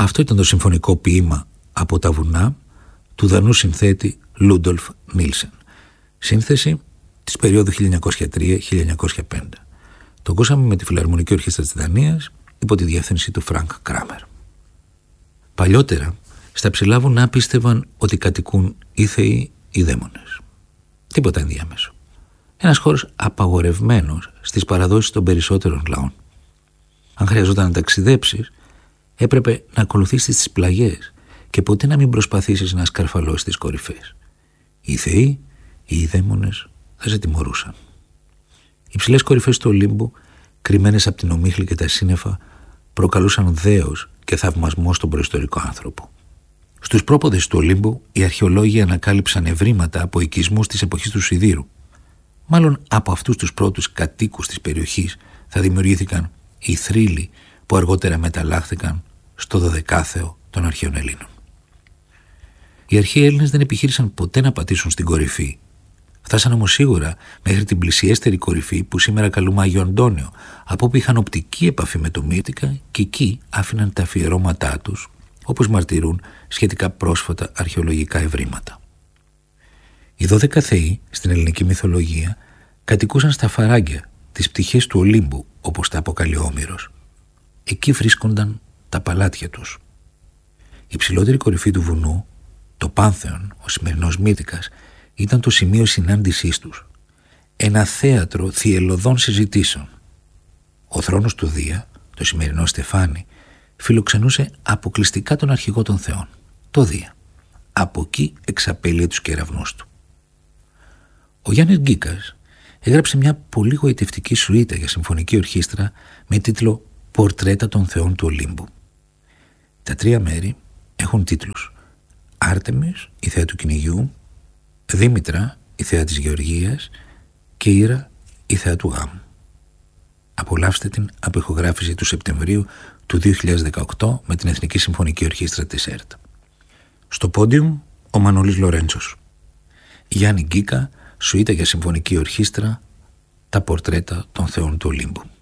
Αυτό ήταν το συμφωνικό ποίημα «Από τα βουνά» του δανού συνθέτη Λούντολφ Νίλσεν. Σύνθεση της περίοδου 1903-1905. Το ακούσαμε με τη Φιλαρμονική Ορχήστρα της Δανίας υπό τη διεύθυνση του Φρανκ Κράμερ. Παλιότερα, στα ψηλά βουνά πίστευαν ότι κατοικούν ή θεοί ή δαίμονες. Τίποτα ενδιάμεσο. Ένας χώρος απαγορευμένος στις παραδόσεις των περισσότερων λαών. Αν χρειαζόταν να ταξιδέψεις, έπρεπε να ακολουθήσεις τις πλαγιές και ποτέ να μην προσπαθήσεις να σκαρφαλώσεις τις κορυφές. Οι θεοί ή οι δαίμονες θα σε τιμωρούσαν. Οι ψηλές κορυφές του Ολύμπου, κρυμμένες από την ομίχλη και τα σύννεφα, προκαλούσαν δέος και θαυμασμό στον προϊστορικό άνθρωπο. Στους πρόποδες του Ολύμπου, οι αρχαιολόγοι ανακάλυψαν ευρήματα από οικισμούς της εποχής του Σιδήρου. Μάλλον από αυτούς τους πρώτους κατοίκους της περιοχής θα δημιουργήθηκαν οι θρύλοι που αργότερα μεταλλάχθηκαν στο 12ο των αρχαίων Ελλήνων. Οι αρχαίοι Έλληνες δεν επιχείρησαν ποτέ να πατήσουν στην κορυφή. Φτάσαν όμως σίγουρα μέχρι την πλησιέστερη κορυφή που σήμερα καλούμε Άγιο Αντώνιο, από όπου είχαν οπτική επαφή με το Μύρτικα και εκεί άφηναν τα αφιερώματά τους, όπως μαρτυρούν σχετικά πρόσφατα αρχαιολογικά ευρήματα. Οι 12 θεοί στην ελληνική μυθολογία κατοικούσαν στα φαράγγια, τις πτυχές του Ολύμπου, όπως τα αποκαλεί ο Όμηρος. Εκεί βρίσκονταν τα παλάτια τους. Η ψηλότερη κορυφή του βουνού, το Πάνθεον, ο σημερινός Μύρτικας, ήταν το σημείο συνάντησής τους. Ένα θέατρο θυελλωδών συζητήσεων. Ο θρόνος του Δία, το σημερινό Στεφάνι, φιλοξενούσε αποκλειστικά τον αρχηγό των θεών, το Δία. Από εκεί εξαπέλυε τους κεραυνούς του. Ο Γιάννης Γκίκας έγραψε μια πολύ γοητευτική σουίτα για συμφωνική ορχήστρα με τίτλο «Πορτρέτα των θεών του Ολύμπου». Τα 3 μέρη έχουν τίτλους «Άρτεμις, η θέα του κυνηγιού», «Δήμητρα, η θέα της γεωργίας» και «Ήρα, η θέα του γάμου». Απολαύστε την από ηχογράφηση του Σεπτεμβρίου του 2018 με την Εθνική Συμφωνική Ορχήστρα της ΕΡΤ. Στο πόντιουμ ο Μανώλης Λορέντσος. Γιάννη Γκίκα, σουίτα για συμφωνική ορχήστρα, τα πορτρέτα των θεών του Ολύμπου.